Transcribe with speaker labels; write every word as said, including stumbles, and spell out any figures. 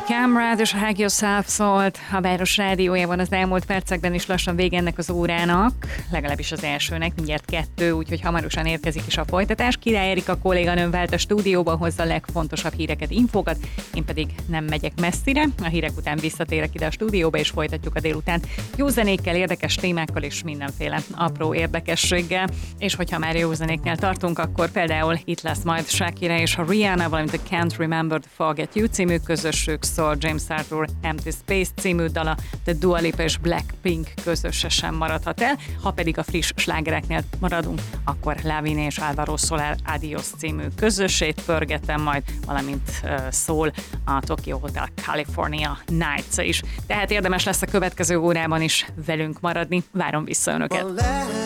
Speaker 1: Camrad és a Hug Yourself szólt a Város Rádiójában az elmúlt percekben, is lassan vége ennek az órának, legalábbis az elsőnek, mindjárt kettő, úgyhogy hamarosan érkezik is a folytatás. Király Erika kolléganőm vált a stúdióba, hozza a legfontosabb híreket, infókat, én pedig nem megyek messzire, a hírek után visszatérek ide a stúdióba, és folytatjuk a délután jó zenékkel, érdekes témákkal és mindenféle apró érdekességgel. És hogyha már jó zenéknél tartunk, akkor például itt lesz majd Shakira és a Rihanna, valamint a Can't Remember to Forget You című közösségük, szól James Arthur Empty Space című dala, de Dua Lipa és Blackpink közöse sem maradhat el. Ha pedig a friss slágereknél maradunk, akkor Lavigne és Alvaro Soler Adios című közösét pörgetem majd, valamint uh, szól a Tokyo Hotel California Nights is. Tehát érdemes lesz a következő órában is velünk maradni. Várom vissza önöket.